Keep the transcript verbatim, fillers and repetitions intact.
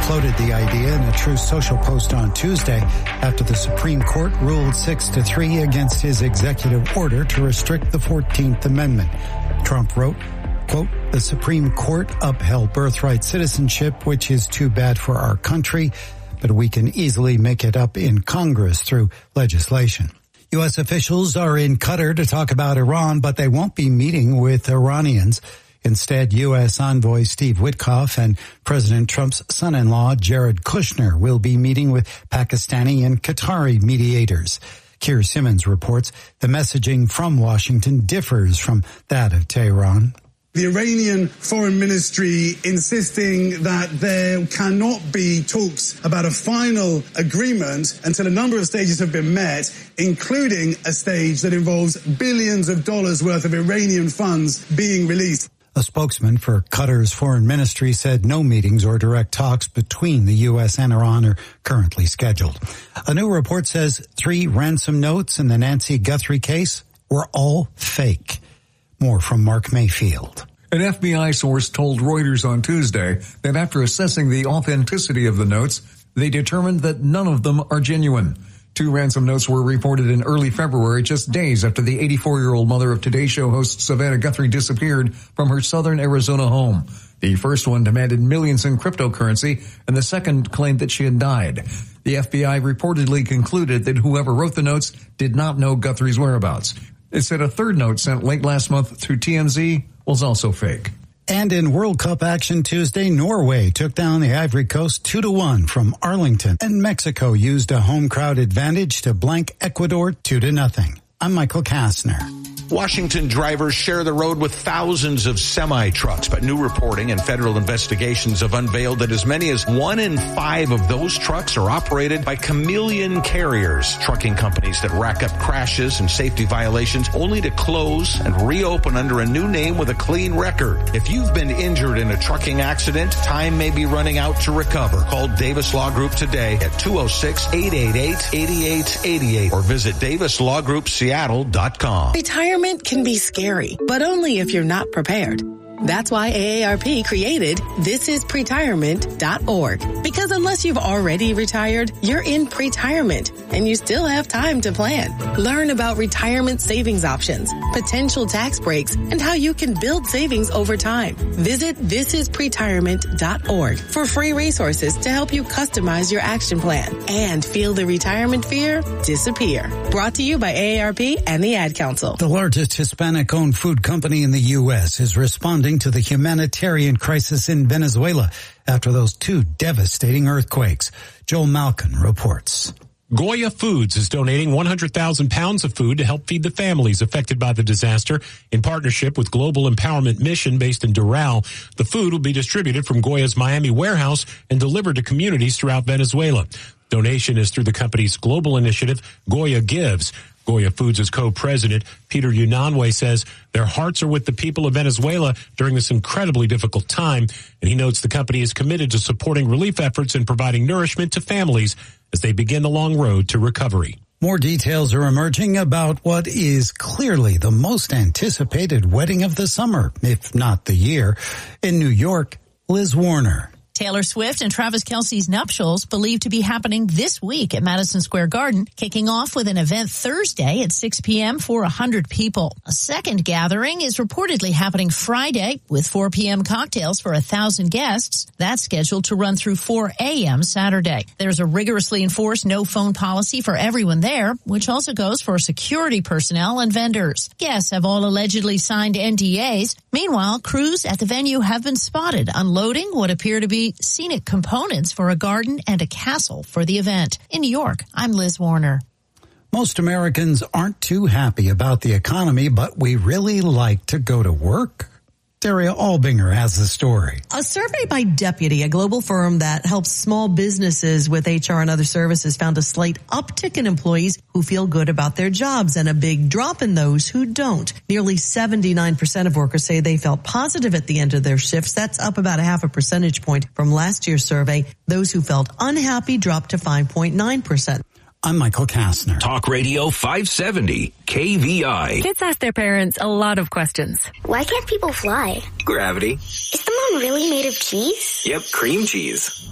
floated the idea in a Truth Social post on Tuesday after the Supreme Court ruled six to three against his executive order to restrict the fourteenth Amendment. Trump wrote, quote, "The Supreme Court upheld birthright citizenship, which is too bad for our country, but we can easily make it up in Congress through legislation." U S officials are in Qatar to talk about Iran, but they won't be meeting with Iranians. Instead, U S envoy Steve Witkoff and President Trump's son-in-law Jared Kushner will be meeting with Pakistani and Qatari mediators. Keir Simmons reports the messaging from Washington differs from that of Tehran. The Iranian Foreign Ministry insisting that there cannot be talks about a final agreement until a number of stages have been met, including a stage that involves billions of dollars worth of Iranian funds being released. A spokesman for Qatar's foreign ministry said no meetings or direct talks between the U S and Iran are currently scheduled. A new report says three ransom notes in the Nancy Guthrie case were all fake. More from Mark Mayfield. An F B I source told Reuters on Tuesday that after assessing the authenticity of the notes, they determined that none of them are genuine. Two ransom notes were reported in early February, just days after the eighty-four-year-old mother of Today Show host Savannah Guthrie disappeared from her southern Arizona home. The first one demanded millions in cryptocurrency, and the second claimed that she had died. The F B I reportedly concluded that whoever wrote the notes did not know Guthrie's whereabouts. It said a third note sent late last month through T M Z was also fake. And in World Cup action Tuesday, Norway took down the Ivory Coast two to one from Arlington, and Mexico used a home crowd advantage to blank Ecuador two to nothing. I'm Michael Kastner. Washington drivers share the road with thousands of semi-trucks, but new reporting and federal investigations have unveiled that as many as one in five of those trucks are operated by chameleon carriers, trucking companies that rack up crashes and safety violations only to close and reopen under a new name with a clean record. If you've been injured in a trucking accident, time may be running out to recover. Call Davis Law Group today at two oh six, eight eight eight, eight eight eight eight or visit davis law group seattle dot com. Retirement can be scary, but only if you're not prepared. That's why A A R P created this is pretirement dot org. Because unless you've already retired, you're in pretirement and you still have time to plan. Learn about retirement savings options, potential tax breaks, and how you can build savings over time. Visit this is pretirement dot org for free resources to help you customize your action plan and feel the retirement fear disappear. Brought to you by A A R P and the Ad Council. The largest Hispanic-owned food company in the U S is responding to the humanitarian crisis in Venezuela after those two devastating earthquakes. Joel Malkin reports. Goya Foods is donating one hundred thousand pounds of food to help feed the families affected by the disaster. In partnership with Global Empowerment Mission based in Doral, the food will be distributed from Goya's Miami warehouse and delivered to communities throughout Venezuela. Donation is through the company's global initiative, Goya Gives. Goya Foods' co-president, Peter Unanue, says their hearts are with the people of Venezuela during this incredibly difficult time, and he notes the company is committed to supporting relief efforts and providing nourishment to families as they begin the long road to recovery. More details are emerging about what is clearly the most anticipated wedding of the summer, if not the year. In New York, Liz Warner. Taylor Swift and Travis Kelce's nuptials believed to be happening this week at Madison Square Garden, kicking off with an event Thursday at six p.m. for one hundred people. A second gathering is reportedly happening Friday with four p.m. cocktails for one thousand guests. That's scheduled to run through four a.m. Saturday. There's a rigorously enforced no phone policy for everyone there, which also goes for security personnel and vendors. Guests have all allegedly signed N D As. Meanwhile, crews at the venue have been spotted unloading what appear to be scenic components for a garden and a castle for the event. In New York, I'm Liz Warner. Most Americans aren't too happy about the economy, but we really like to go to work. Daria Albinger has the story. A survey by Deputy, a global firm that helps small businesses with H R and other services, found a slight uptick in employees who feel good about their jobs and a big drop in those who don't. Nearly seventy-nine percent of workers say they felt positive at the end of their shifts. That's up about a half a percentage point from last year's survey. Those who felt unhappy dropped to five point nine percent. I'm Michael Kastner. Talk Radio five seventy, K V I. Kids ask their parents a lot of questions. Why can't people fly? Gravity. Is the moon really made of cheese? Yep, cream cheese.